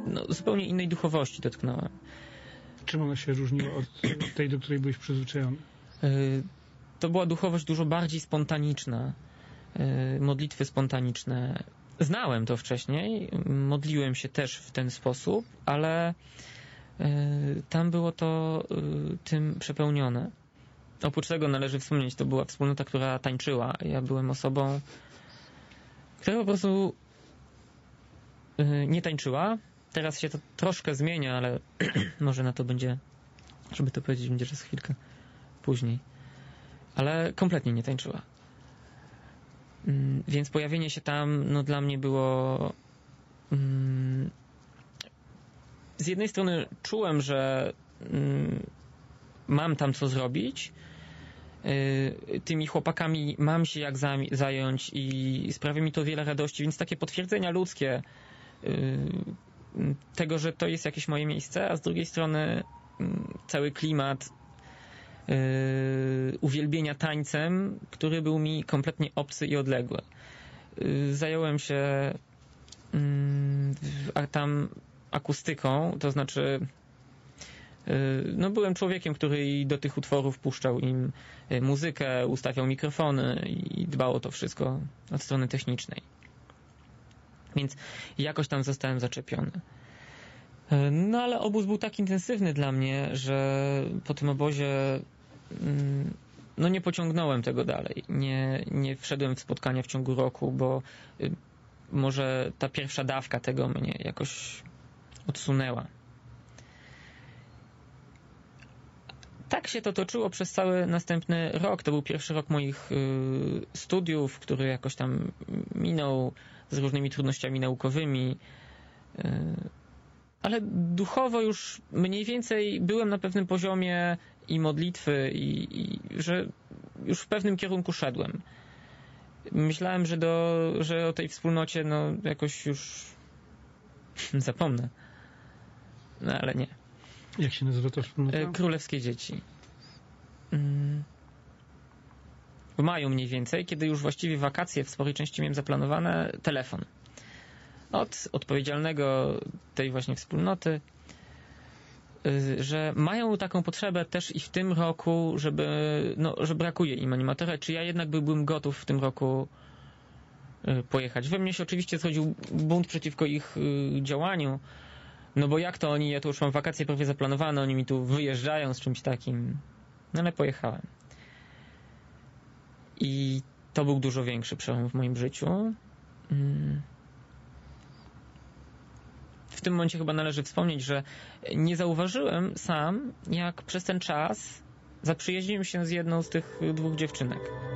zupełnie innej duchowości dotknąłem. Czym ona się różniła od tej, do której byłeś przyzwyczajony? To była duchowość dużo bardziej spontaniczna. Modlitwy spontaniczne. Znałem to wcześniej, modliłem się też w ten sposób, ale tam było to tym przepełnione. Oprócz tego należy wspomnieć, to była wspólnota, która tańczyła. Ja byłem osobą, która po prostu nie tańczyła. Teraz się to troszkę zmienia, ale może na to będzie, żeby to powiedzieć, będzie przez chwilkę później. Ale kompletnie nie tańczyła. Więc pojawienie się tam, dla mnie było... Z jednej strony czułem, że mam tam co zrobić, tymi chłopakami mam się jak zająć i sprawia mi to wiele radości, więc takie potwierdzenia ludzkie tego, że to jest jakieś moje miejsce, a z drugiej strony cały klimat uwielbienia tańcem, który był mi kompletnie obcy i odległy. Zająłem się tam akustyką, to znaczy byłem człowiekiem, który do tych utworów puszczał im muzykę, ustawiał mikrofony i dbał o to wszystko od strony technicznej. Więc jakoś tam zostałem zaczepiony. Ale obóz był tak intensywny dla mnie, że po tym obozie nie pociągnąłem tego dalej. Nie wszedłem w spotkania w ciągu roku, bo może ta pierwsza dawka tego mnie jakoś odsunęła. Tak się to toczyło przez cały następny rok. To był pierwszy rok moich studiów, który jakoś tam minął z różnymi trudnościami naukowymi. Ale duchowo już mniej więcej byłem na pewnym poziomie i modlitwy, i że już w pewnym kierunku szedłem. Myślałem, że o tej wspólnocie jakoś już zapomnę. Ale nie. Jak się nazywa ta wspólnota? Królewskie Dzieci. W maju mniej więcej, kiedy już właściwie wakacje w sporej części miałem zaplanowane, telefon od odpowiedzialnego tej właśnie wspólnoty, że mają taką potrzebę też i w tym roku, że brakuje im animatora, czy ja jednak byłbym gotów w tym roku pojechać. We mnie się oczywiście zrodził bunt przeciwko ich działaniu, bo jak to ja tu już mam wakacje prawie zaplanowane, oni mi tu wyjeżdżają z czymś takim. Ale pojechałem. I to był dużo większy przełom w moim życiu. W tym momencie chyba należy wspomnieć, że nie zauważyłem sam, jak przez ten czas zaprzyjaźniłem się z jedną z tych dwóch dziewczynek.